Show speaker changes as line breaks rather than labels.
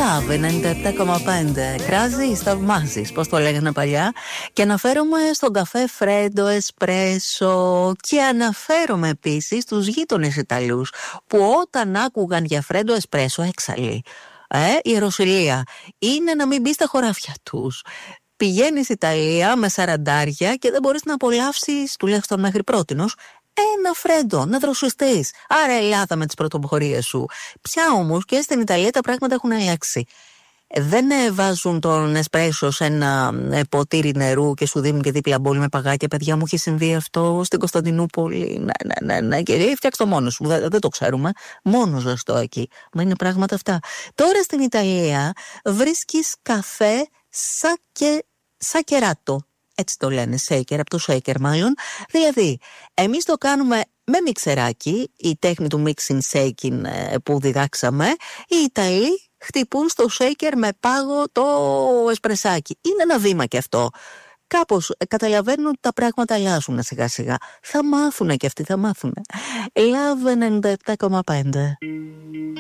Love 97,5. Κράζεις, θαυμάζεις, πώς το λέγανε παλιά. Και αναφέρομαι στον καφέ φρέντο, εσπρέσο. Και αναφέρομαι επίσης στους γείτονες Ιταλούς που όταν άκουγαν για φρέντο, εσπρέσο, έξαλλοι. Η Ιεροσυλία είναι να μην μπει στα χωράφια τους. Πηγαίνεις Ιταλία με σαραντάρια και δεν μπορείς να απολαύσεις, τουλάχιστον μέχρι πρότινος, ένα φρέντο, να δροσιστείς. Άρα Ελλάδα με τις πρωτοπορίες σου. Πια όμως και στην Ιταλία τα πράγματα έχουν αλλάξει. Δεν βάζουν τον εσπρέσο σε ένα ποτήρι νερού και σου δίνουν και δίπλα μπόλ με παγάκια. Παιδιά, μου έχει συμβεί αυτό στην Κωνσταντινούπολη. Ναι, και φτιάξ' το μόνος σου. Δεν το ξέρουμε. Μόνος ζεστό εκεί. Μα είναι πράγματα αυτά. Τώρα στην Ιταλία βρίσκεις καφέ σακεράτο. Έτσι το λένε, shaker, από το shaker μάλλον. Δηλαδή, εμείς το κάνουμε με μιξεράκι, η τέχνη του mixing shaking που διδάξαμε. Οι Ιταλοί χτυπούν στο shaker με πάγο το εσπρεσάκι. Είναι ένα βήμα και αυτό. Κάπως καταλαβαίνουν ότι τα πράγματα αλλάζουν σιγά σιγά. Θα μάθουνε και αυτοί, θα μάθουνε. Love 97,5.